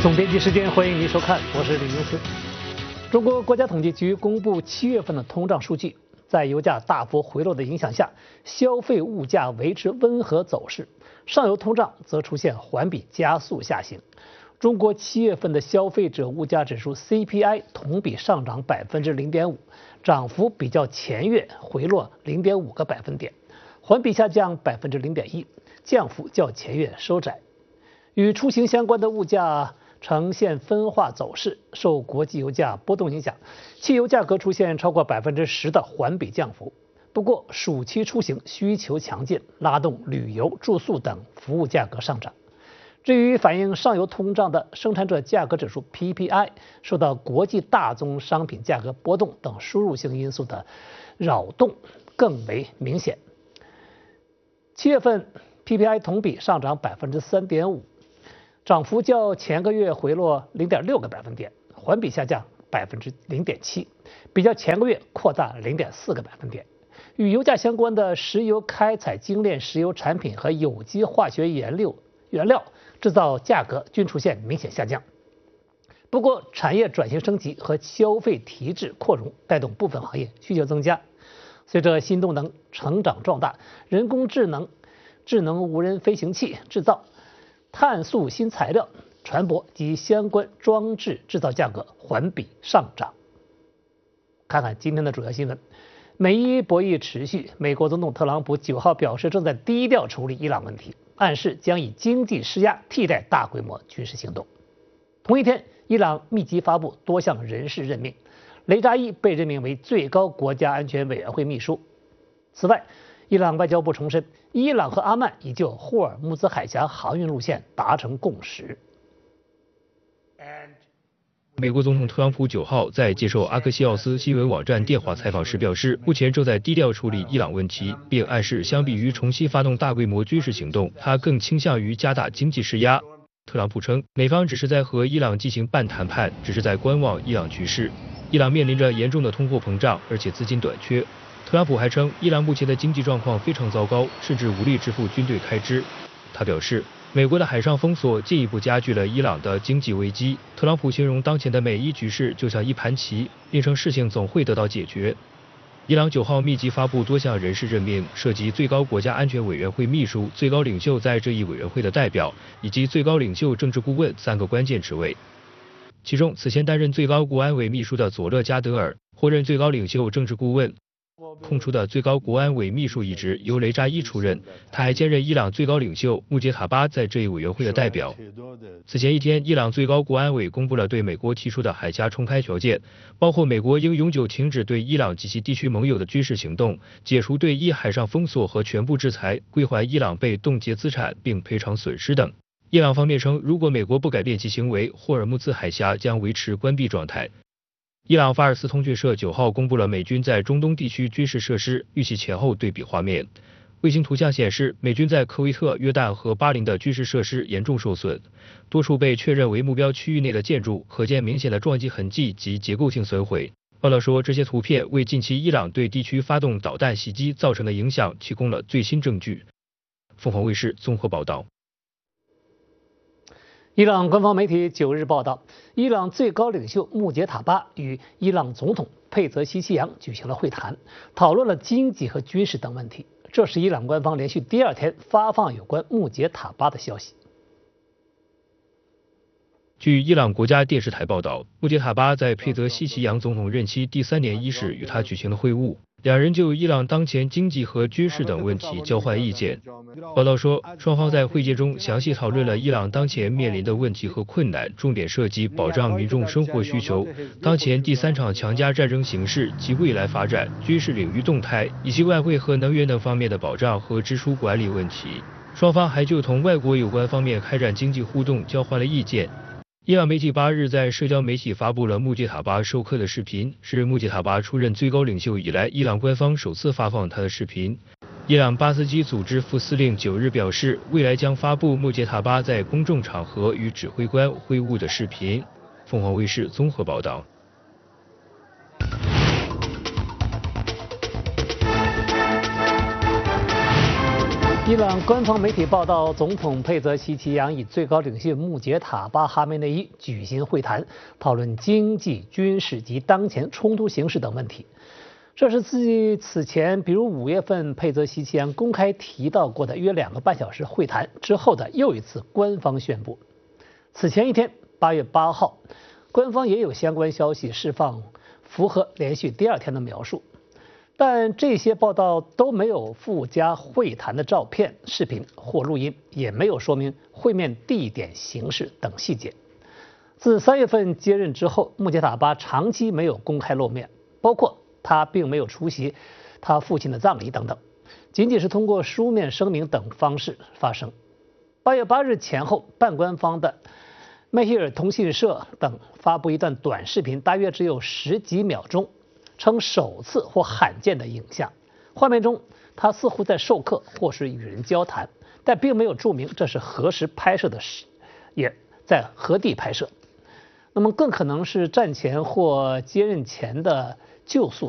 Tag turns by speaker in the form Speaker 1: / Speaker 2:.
Speaker 1: 总编辑时间，欢迎您收看，我是李明思。中国国家统计局公布7月份的通胀数据，在油价大幅回落的影响下，消费物价维持温和走势，上游通胀则出现环比加速下行。中国7月份的消费者物价指数 CPI 同比上涨0.5%，涨幅比较前月回落0.5个百分点，环比下降0.1%，降幅较前月收窄。与出行相关的物价呈现分化走势，受国际油价波动影响，汽油价格出现超过10%的环比降幅。不过，暑期出行需求强劲，拉动旅游、住宿等服务价格上涨。至于反映上游通胀的生产者价格指数 PPI， 受到国际大宗商品价格波动等输入性因素的扰动更为明显。7月份 PPI 同比上涨3.5%。涨幅较前个月回落0.6个百分点，环比下降0.7%，比较前个月扩大0.4个百分点。与油价相关的石油开采精炼石油产品和有机化学原料制造价格均出现明显下降。不过，产业转型升级和消费提质扩容带动部分行业需求增加。随着新动能成长壮大，人工智能、智能无人飞行器制造、碳素新材料、船舶及相关装置制造价格环比上涨。看看今天的主要新闻。美伊博弈持续，美国总统特朗普9号表示正在低调处理伊朗问题，暗示将以经济施压替代大规模军事行动。同一天，伊朗密集发布多项人事任命，雷扎伊被任命为最高国家安全委员会秘书。此外，伊朗外交部重申，伊朗和阿曼已就霍尔木兹海峡航运路线达成共识。
Speaker 2: 美国总统特朗普9号在接受阿克西奥斯新闻网站电话采访时表示，目前正在低调处理伊朗问题，并暗示相比于重新发动大规模军事行动，他更倾向于加大经济施压。特朗普称，美方只是在和伊朗进行半谈判，只是在观望伊朗局势。伊朗面临着严重的通货膨胀，而且资金短缺。特朗普还称，伊朗目前的经济状况非常糟糕，甚至无力支付军队开支。他表示，美国的海上封锁进一步加剧了伊朗的经济危机。特朗普形容当前的美伊局势就像一盘棋，并称事情总会得到解决。伊朗9号密集发布多项人事任命，涉及最高国家安全委员会秘书、最高领袖在这一委员会的代表，以及最高领袖政治顾问3个关键职位。其中，此前担任最高国安委秘书的佐勒加德尔获任最高领袖政治顾问。空出的最高国安委秘书一职由雷扎伊出任，他还兼任伊朗最高领袖穆杰塔巴在这一委员会的代表。此前一天，伊朗最高国安委公布了对美国提出的海峡重开条件，包括美国应永久停止对伊朗及其地区盟友的军事行动，解除对伊海上封锁和全部制裁，归还伊朗被冻结资产并赔偿损失等。伊朗方面称，如果美国不改变其行为，霍尔木兹海峡将维持关闭状态。伊朗法尔斯通讯社9号公布了美军在中东地区军事设施预期前后对比画面。卫星图像显示，美军在科威特、约旦和巴林的军事设施严重受损，多处被确认为目标区域内的建筑可见明显的撞击痕迹及结构性损毁。报道说，这些图片为近期伊朗对地区发动导弹袭击造成的影响提供了最新证据。凤凰卫视综合报道。
Speaker 1: 伊朗官方媒体9日报道，伊朗最高领袖穆杰塔巴与伊朗总统佩泽西奇扬举行了会谈，讨论了经济和军事等问题。这是伊朗官方连续第2天发放有关穆杰塔巴的消息。
Speaker 2: 据伊朗国家电视台报道，穆杰塔巴在佩泽西奇扬总统任期第3年伊始与他举行了会晤，两人就伊朗当前经济和军事等问题交换意见。报道说，双方在会见中详细讨论了伊朗当前面临的问题和困难，重点涉及保障民众生活需求、当前第3场强加战争形势及未来发展、军事领域动态，以及外汇和能源等方面的保障和支出管理问题。双方还就同外国有关方面开展经济互动交换了意见。伊朗媒体8日在社交媒体发布了穆杰塔巴授课的视频，是穆杰塔巴出任最高领袖以来，伊朗官方首次发放他的视频。伊朗巴斯基组织副司令9日表示，未来将发布穆杰塔巴在公众场合与指挥官会晤的视频。凤凰卫视综合报道。
Speaker 1: 伊朗官方媒体报道，总统佩泽希奇扬与最高领袖穆杰塔巴哈梅内伊举行会谈，讨论经济、军事及当前冲突形势等问题。这是继此前，比如5月份佩泽希奇扬公开提到过的约2个半小时会谈之后的又一次官方宣布。此前一天，8月8号，官方也有相关消息释放，符合连续第2天的描述。但这些报道都没有附加会谈的照片、视频或录音，也没有说明会面地点、形式等细节。自3月份接任之后，穆杰塔巴长期没有公开露面，包括他并没有出席他父亲的葬礼等等，仅仅是通过书面声明等方式发声。8月8日前后，半官方的梅希尔通讯社等发布一段短视频，大约只有10几秒钟。称首次或罕见的影像，画面中他似乎在授课或是与人交谈，但并没有注明这是何时拍摄的，也在何地拍摄。那么更可能是战前或接任前的旧素